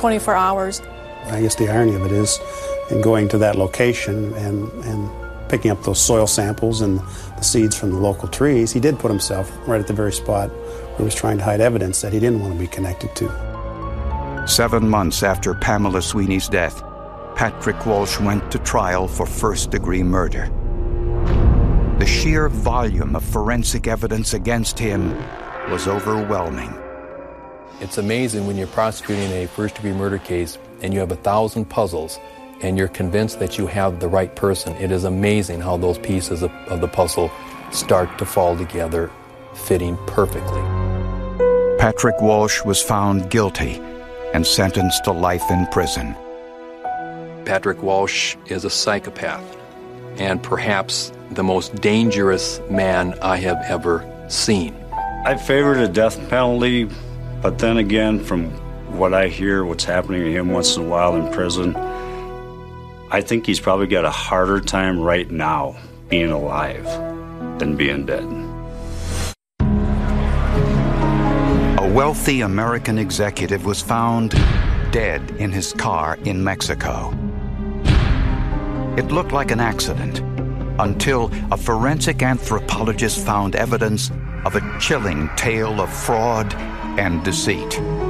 24 hours. I guess the irony of it is, in going to that location and picking up those soil samples and the seeds from the local trees, he did put himself right at the very spot where he was trying to hide evidence that he didn't want to be connected to. 7 months after Pamela Sweeney's death, Patrick Walsh went to trial for first-degree murder. The sheer volume of forensic evidence against him was overwhelming. It's amazing when you're prosecuting a first-degree murder case and you have 1,000 puzzles and you're convinced that you have the right person. It is amazing how those pieces of the puzzle start to fall together, fitting perfectly. Patrick Walsh was found guilty and sentenced to life in prison. Patrick Walsh is a psychopath and perhaps the most dangerous man I have ever seen. I favored a death penalty, but then again, from what I hear, what's happening to him once in a while in prison, I think he's probably got a harder time right now being alive than being dead. A wealthy American executive was found dead in his car in Mexico. It looked like an accident until a forensic anthropologist found evidence of a chilling tale of fraud and deceit.